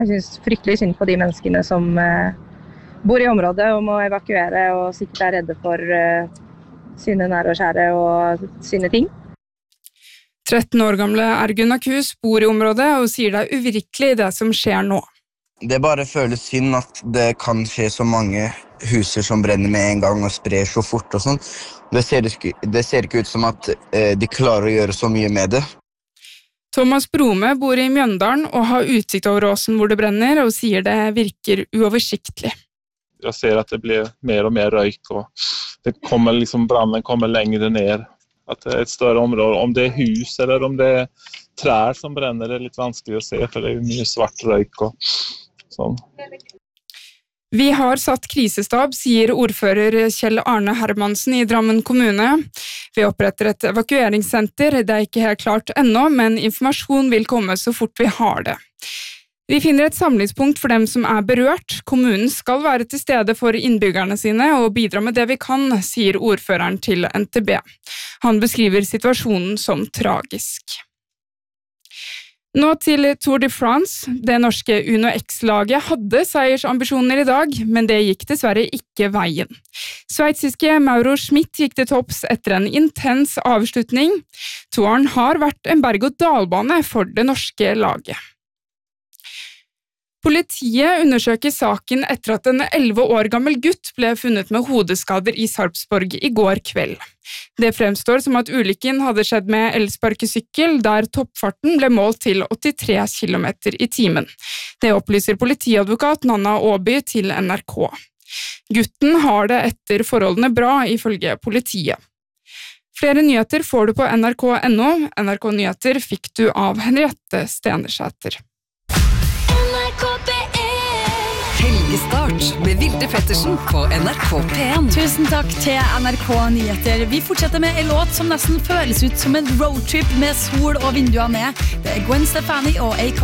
Jeg synes fryktelig synd på de menneskene som bor i området og må evakuere og sikkert redde for sine nære og kjære og sine ting. 13 år gamle Ergun Akus bor i området og sier det uvirkelig det som skjer nå. Det bare føles synd at det kan skje så mange huser som brenner med en gang og sprer så fort og sånn. Det ser ikke ut som at de klarer å gjøre så mye med det. Thomas Brome bor i Mjøndalen og har utsikt over åsen hvor det brenner, og sier det virker uoversiktlig. Jeg ser at det blir mer og mer røyk, og brannen kommer lenger ned. At det er et større område. Om det er hus eller om det er trær som brenner, det er litt vanskelig å se, for det er mye svart røyk og sånn. Vi har satt krisestab, sier ordfører Kjell Arne Hermansen i Drammen kommune. Vi oppretter et evakueringssenter, det er ikke helt klart ennå, men informasjon vil komme så fort vi har det. Vi finner et samlingspunkt for dem som er berørt. Kommunen skal være til stede for innbyggerne sine og bidra med det vi kan, sier ordføreren til NTB. Han beskriver situasjonen som tragisk. Nå til Tour de France. Det norske Uno X-laget hadde seiersambisjoner i dag, men det gikk dessverre ikke veien. Sveitsiske Mauro Schmidt gikk til topps etter en intens avslutning. Touren har vært en berg-og-dalbane for det norske laget. Politiet undersøker saken etter at en 11 år gammel gutt ble funnet med hodeskader i Sarpsborg i går kveld. Det fremstår som at ulykken hadde skjedd med elsparkesykkel, der toppfarten ble målt til 83 km i timen. Det opplyser politiadvokat Nanna Åby til NRK. Gutten har det etter forholdene bra, ifølge politiet. Flere nyheter får du på nrk.no. NRK Nyheter fikk du av Henriette Stenersæter. Helgestart med Vilde Pettersen på NRK P1. Tusen takk til NRK Nyheter. Vi fortsetter med en låt som nesten føles ut som en roadtrip med sol og vinduer ned. Det er Gwen Stefani og